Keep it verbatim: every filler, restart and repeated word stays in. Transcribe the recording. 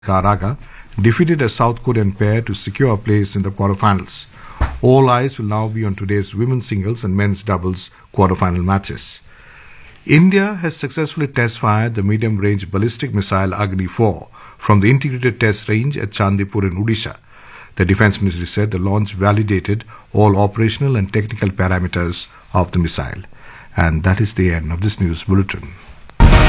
Karaga defeated a South Korean pair to secure a place in the quarterfinals. All eyes will now be on today's women's singles and men's doubles quarterfinal matches. India has successfully test-fired the medium-range ballistic missile Agni four from the integrated test range at Chandipur in Odisha. The Defence Ministry said the launch validated all operational and technical parameters of the missile. And that is the end of this news bulletin.